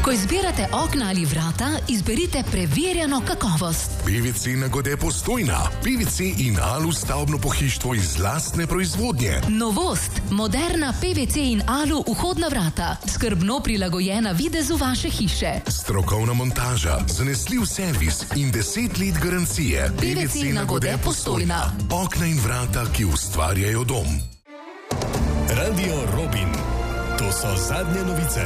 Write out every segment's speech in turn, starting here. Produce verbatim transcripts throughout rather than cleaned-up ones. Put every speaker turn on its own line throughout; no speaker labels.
Ko izbirate okna ali vrata, izberite preverjeno kakovost.
P V C Nagode Postojna. P V C in alu stavbno pohištvo iz lastne proizvodnje.
Novost. Moderna P V C in alu vhodna vrata. Skrbno prilagojena videzu vaše hiše.
Strokovna montaža, zanesljiv servis in deset let garancije.
P V C Nagode Postojna.
Okna in vrata, ki ustvarjajo dom.
Radio Robin. To so zadnje novice.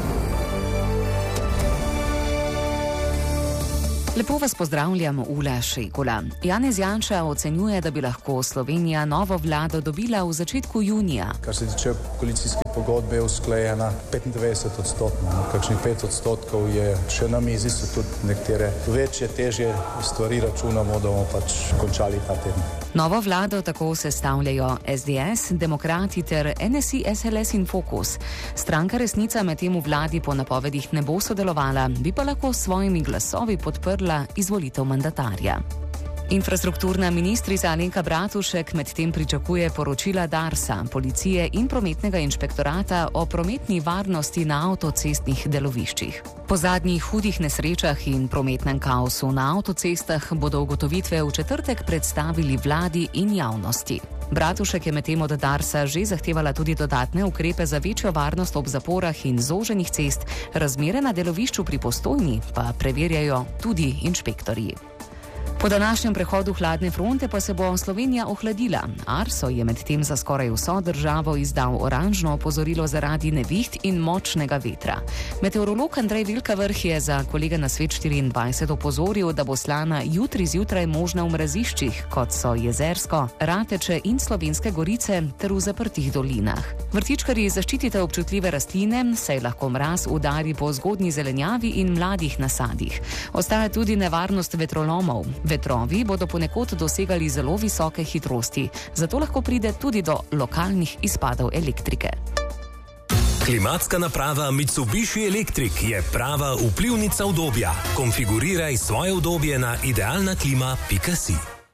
Lepo vas pozdravljam, Ula Šegula. Janez Janša ocenjuje, da bi lahko Slovenija novo vlado dobila v začetku junija.
Kar se tiče koalicijske pogodbe, je usklajena petindevetdeset odstotkov. Kakšnih pet odstotkov je še na mizi, so tudi nekatere večje, težje stvari, računamo, da bomo pač končali ta teden.
Novo vlado tako sestavljajo S D S, Demokrati ter N S I, S L S in Fokus. Stranka Resnica med tem v vladi po napovedih ne bo sodelovala, bi pa lahko s svojimi glasovi podprla izvolitev mandatarja. Infrastrukturna ministrica Alenka Bratušek medtem pričakuje poročila Darsa, policije in prometnega inšpektorata o prometni varnosti na avtocestnih deloviščih. Po zadnjih hudih nesrečah in prometnem kaosu na avtocestah bodo ugotovitve v četrtek predstavili vladi in javnosti. Bratušek je medtem od Darsa že zahtevala tudi dodatne ukrepe za večjo varnost ob zaporah in zoženih cest, razmere na delovišču pri Postojni pa preverjajo tudi inšpektorji. Po današnjem prehodu hladne fronte pa se bo Slovenija ohladila. Arso je medtem za skoraj vso državo izdal oranžno opozorilo zaradi neviht in močnega vetra. Meteorolog Andrej Vilkavrh je za kolega na Svet štiriindvajset opozoril, da bo slana jutri zjutraj možna v mraziščih, kot so Jezersko, Rateče in Slovenske gorice ter v zaprtih dolinah. Vrtičkarji zaščitite občutljive rastline, saj lahko mraz udari po zgodnji zelenjavi in mladih nasadih. Ostaja tudi nevarnost vetrolomov. Vetrovi bodo ponekod dosegali zelo visoke hitrosti, zato lahko pride tudi do lokalnih izpadov elektrike.
Klimatska naprava Mitsubishi Electric je prava vplivnica udobja. Konfiguriraj svoje udobje na idealna klima pika si.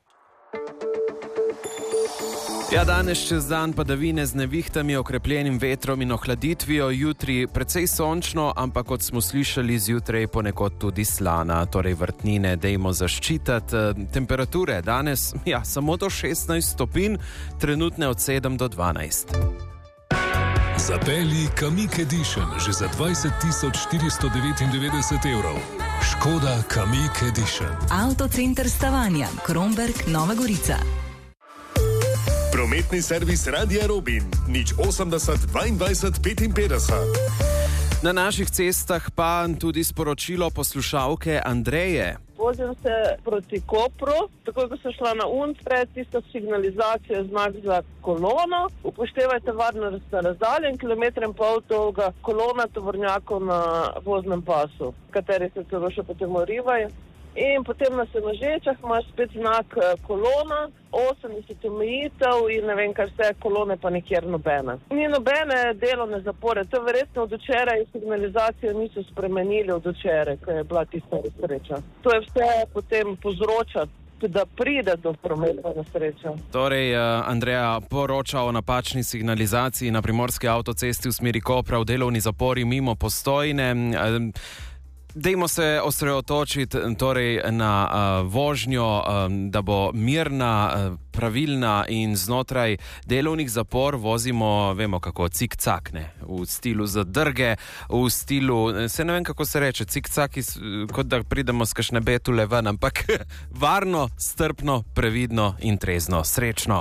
Ja, danes čez dan padavine z nevihtami, okrepljenim vetrom in ohladitvijo, jutri precej sončno, ampak kot smo slišali, zjutraj ponekod tudi slana, torej vrtnine dejmo zaščitati. Temperature danes, ja, samo do šestnajst stopinj, trenutne od sedem do dvanajst.
Zapelji Kamiq Edition že za dvajset tisoč štiristo devetindevetdeset evrov. Škoda Kamiq Edition.
Avtocenter Stavanja, Kromberk, Nova Gorica.
Prometni servis Radia Robin, nič osemdeset dvaindvajset petinpetdeset.
Na naših cestah pa tudi sporočilo poslušalke Andreje.
Vozim se proti Kopru, takoj ko sem šla na Unc, pred tisto signalizacijo znak za kolono. Upoštevajte varnostne razdalje in kilometer in pol dolga kolona tovornjakov na voznem pasu, kateri se celo še potem urivajo. In potem na Senožečah imaš spet znak kolona, osemdeset omejitev in ne vem, kar vse, kolone pa nikjer nobene. Ni nobene delovne zapore, to verjetno od včeraj signalizacijo niso spremenili od včeraj, ko je bila tista nesreča. To je vse potem povzroča, da pride do prometne nesreče.
Torej, Andreja poroča o napačni signalizaciji na primorski avtocesti v smeri Kopra v delovni zapori mimo Postojne. Dejmo se osredotočiti torej na uh, vožnjo, um, da bo mirna, uh, pravilna in znotraj delovnih zapor vozimo, vemo kako, cik-cak, ne, v stilu zadrge, v stilu, se ne vem kako se reče, cik-cak, kot da pridemo s kakšne betule ven, ampak varno, strpno, previdno in trezno. Srečno!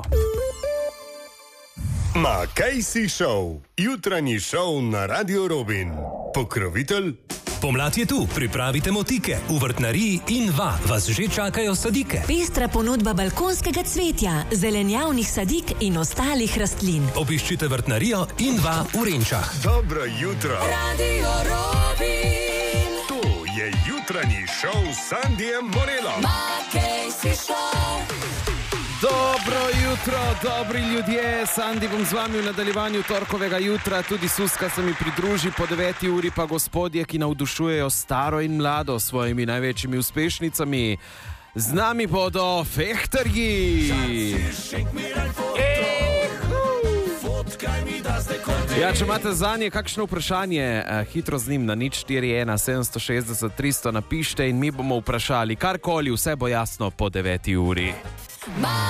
Ma kaj si šov? Jutranji šov na Radio Robin. Pokrovitelj? Pomlad je tu, pripravite motike. V vrtnariji in va vas že čakajo sadike.
Pestra ponudba balkonskega cvetja, zelenjavnih sadik in ostalih rastlin.
Obiščite vrtnarijo in va v Renčah. Dobro jutro.
Radio Robin.
To je jutranji šov s Sandijem Morelom.
Ma kaj si šov?
Dobro jutro, dobri ljudje, Sandi bom z vami v nadaljevanju torkovega jutra, tudi Suska se mi pridruži po deveti uri, pa gospodje, ki navdušujejo staro in mlado s svojimi največjimi uspešnicami. Z nami bodo fehterji. Ja, če imate zanje kakšno vprašanje, eh, hitro z njim na nič štiri ena sedem šest tristo napišite in mi bomo vprašali karkoli, vse bo jasno po deveti uri.